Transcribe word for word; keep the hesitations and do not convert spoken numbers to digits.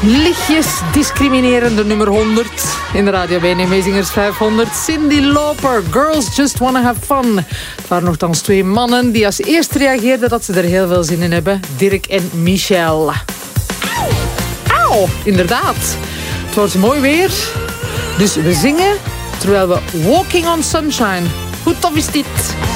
Lichtjes discriminerende nummer honderd in de Radio B N N Meezingers vijfhonderd. Cyndi Lauper, Girls Just Wanna Have Fun. Het waren nogthans twee mannen die als eerste reageerden dat ze er heel veel zin in hebben. Dirk en Michel. Auw! Auw! Inderdaad. Het wordt mooi weer. Dus we zingen terwijl we Walking on Sunshine. Hoe tof is dit?